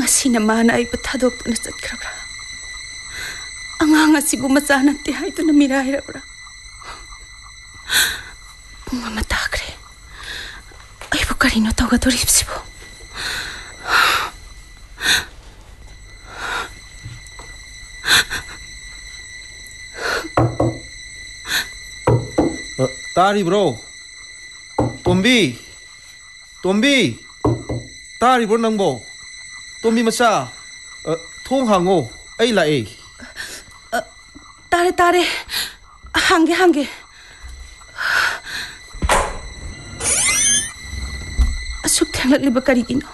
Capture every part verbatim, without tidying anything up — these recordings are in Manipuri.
Ngasi na mana ay patadok na sakrabra. Ang ngasi bumasa natin ay ito na mirahirabra. Pumamatagre. Ay bukarino tawag ito ripsibo. Tari bro. Tombi. Tombi. Tari bro nangbo. Tombi masa. Thong hango. Ay lae. Tare tare. Hange hange. Asuk tenglat liba karigino.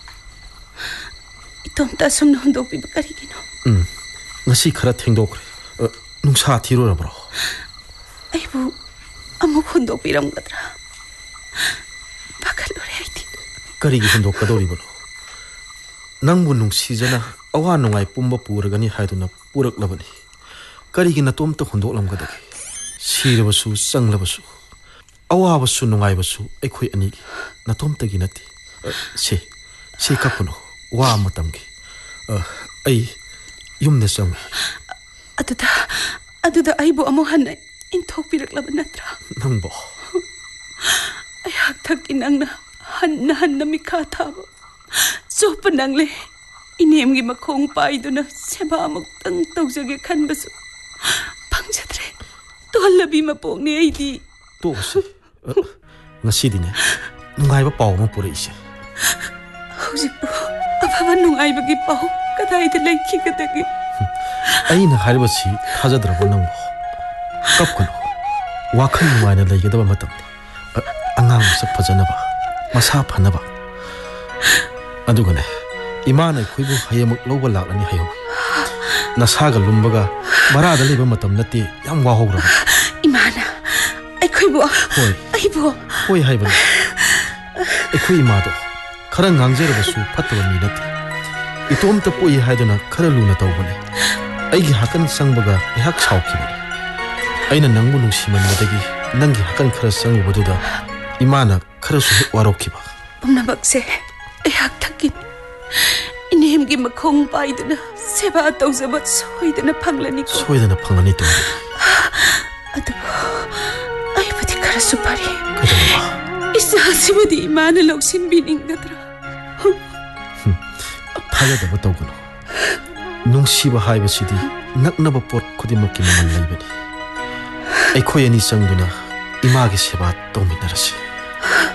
Itom ta sum nondok liba karigino. Hmm. Ngasi khara thengdok. Nungsa thiro ra bro. Ay bu amuk hundok piram gadra. Bakal lore aiti. Karigi hundok kadori bro. Nangbu nungsijana awa nungai pumba puragani haiduna purak labani. Karigi na tom ta hundok lam gadagi. Sirabasu sanglabasu. Awa basu nungai basu ekhoi ani na tom ta ginati. Se se kapuno wa matamgi. Ai yumne sam. Aduda aduda aibu amohan intok pirak laban natra. Nangbo. Ay hagtag inang na han na han na mikata ba. So panang le iniem gi makong pa ido na seba amok tang tawjage kan basu. Pangjadre tol labi mapong ni ay di. To si. Ngasi din eh. Nungay ba pao mo pura isi? Hujik po. Ababa nungay ba gi pao kaday dilay kigadagi. Ay na harba si hazadra ko nangbo. Kapkano. Wakan nungay na laygada ba matam ni. Angang sa pajana ba. Masa pa na ba. Ado ka na. Ima na ikuibo hayamag lawala ni hayaw. Nasaga lumbaga. Marada liba matam nati. Yang wahaw ra. Imana. Aikoy bo. Hoy. Ay bo. Hoy hay ba. Aikoy ima do. Karang ngangjera ba su patwa mi nati. Itom ta poi haiduna karalu na taw bane. Aigi hakan sangbaga ihak sauki bane. Aina nangbu nungsiman wadagi nangi hakan khara sangu baduda imana khara su waroki ba. Pumna bakse ihak takin. Inihim gi makong paiduna seba tawzabat soidana panglani ko. Soidana panglani to. Ado ay pati khara su pari. Kadang ba? Isa sibadi imana loksin bining gadra. Thajadaba tawgano. Nungsiba haibasidi naknaba pot khudimakki mamal laibani. Aikhoi ani sangduna imagi seba tawminarasi.